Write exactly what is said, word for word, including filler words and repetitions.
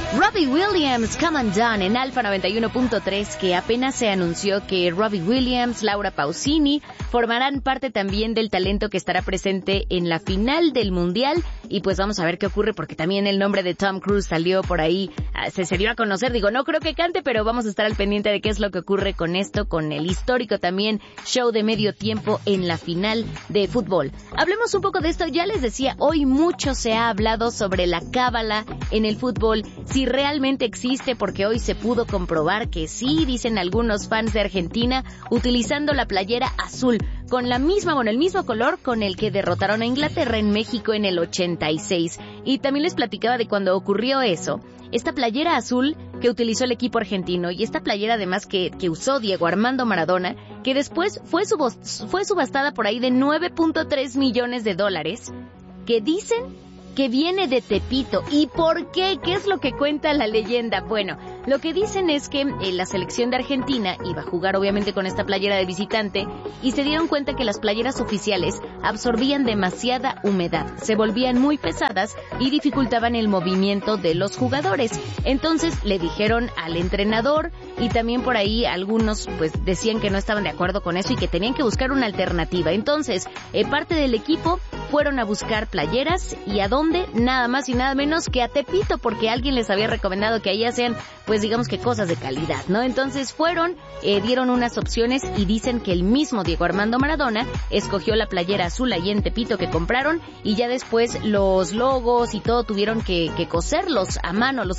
Robbie Williams, Come Undone en Alfa noventa y uno punto tres, que apenas se anunció que Robbie Williams, Laura Pausini formarán parte también del talento que estará presente en la final del Mundial. Y pues vamos a ver qué ocurre, porque también el nombre de Tom Cruise salió por ahí, se, se dio a conocer. Digo, no creo que cante, pero vamos a estar al pendiente de qué es lo que ocurre con esto, con el histórico también show de medio tiempo en la final de fútbol. Hablemos un poco de esto. Ya les decía, hoy mucho se ha hablado sobre la cábala en el fútbol, si realmente existe, porque hoy se pudo comprobar que sí, dicen algunos fans de Argentina, utilizando la playera azul, con la misma, con el mismo color con el que derrotaron a Inglaterra en México en el ochenta y seis. Y también les platicaba de cuando ocurrió eso, esta playera azul que utilizó el equipo argentino, y esta playera además que, que usó Diego Armando Maradona, que después fue, subos, fue subastada por ahí de nueve punto tres millones de dólares, que dicen que viene de Tepito. ¿Y por qué? ¿Qué es lo que cuenta la leyenda? Bueno, lo que dicen es que eh, la selección de Argentina iba a jugar obviamente con esta playera de visitante, y se dieron cuenta que las playeras oficiales absorbían demasiada humedad, se volvían muy pesadas y dificultaban el movimiento de los jugadores. Entonces le dijeron al entrenador, y también por ahí algunos pues decían que no estaban de acuerdo con eso y que tenían que buscar una alternativa. Entonces, eh, parte del equipo fueron a buscar playeras, y ¿a dónde? Nada más y nada menos que a Tepito, porque alguien les había recomendado que ahí hacían, pues digamos que cosas de calidad, ¿no? Entonces fueron, eh, dieron unas opciones, y dicen que el mismo Diego Armando Maradona escogió la playera azul ahí en Tepito que compraron, y ya después los logos y todo tuvieron que, que coserlos a mano, los